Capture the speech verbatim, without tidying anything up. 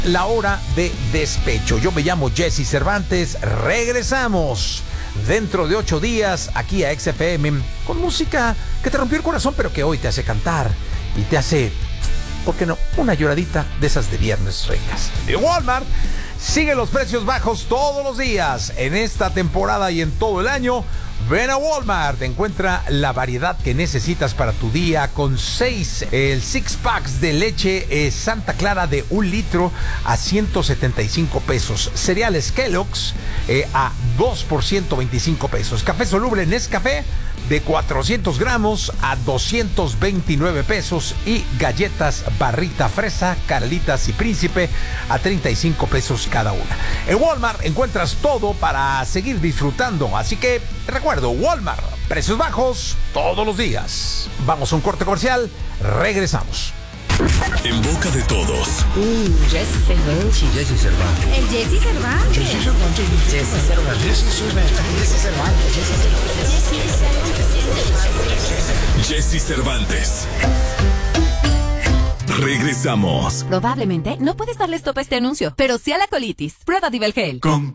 La hora de despecho. Yo me llamo Jesse Cervantes. Regresamos dentro de ocho días aquí a X F M con música que te rompió el corazón, pero que hoy te hace cantar y te hace, ¿por qué no?, una lloradita de esas de viernes ricas. Y Walmart sigue los precios bajos todos los días en esta temporada y en todo el año. Ven a Walmart, encuentra la variedad que necesitas para tu día con seis, el six packs de leche eh, Santa Clara de un litro a ciento setenta y cinco pesos. Cereales Kellogg's eh, a dos por ciento veinticinco pesos. Café soluble Nescafé de cuatrocientos gramos a doscientos veintinueve pesos. Y galletas Barrita Fresa, Carlitas y Príncipe a treinta y cinco pesos cada una. En Walmart encuentras todo para seguir disfrutando, así que recuerdo, Walmart, precios bajos todos los días. Vamos a un corte comercial, regresamos. En boca de todos. Uh, Jesse Cervantes. Jesse Cervantes. El Jesse Cervantes. Jesse Cervantes. Jesse Cervantes. Jesse Cervantes. Jesse Cervantes. Regresamos. Probablemente no puedes darle stop a este anuncio, pero sí a la colitis. Prueba Divelgel. Con